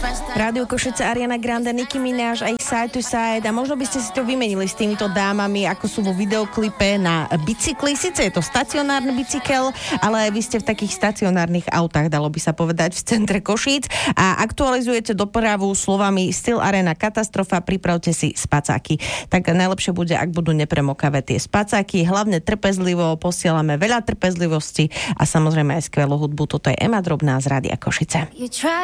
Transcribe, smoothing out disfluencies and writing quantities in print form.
Rádio Košice, Ariana Grande, Nicki Minaj, aj Side to Side, a možno by ste si to vymenili s týmito dámami, ako sú vo videoklipe na bicykli. Sice je to stacionárny bicykel, ale vy ste v takých stacionárnych autách, dalo by sa povedať, v centre Košíc, a aktualizujete dopravu slovami Styl Arena katastrofa, pripravte si spacáky. Tak najlepšie bude, ak budú nepremokavé tie spacáky. Hlavne trpezlivo, posielame veľa trpezlivosti a samozrejme aj skvelú hudbu. Toto je Ema Drobná z Rádia Košice.